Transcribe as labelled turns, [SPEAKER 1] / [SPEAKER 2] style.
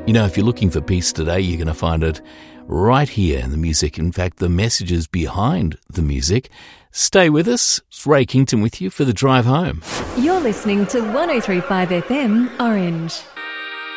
[SPEAKER 1] You know, if you're looking for peace today, you're going to find it right here in the music. In fact, the messages behind the music. Stay with us. It's Ray Kington with you for the drive home.
[SPEAKER 2] You're listening to 103.5 FM Orange.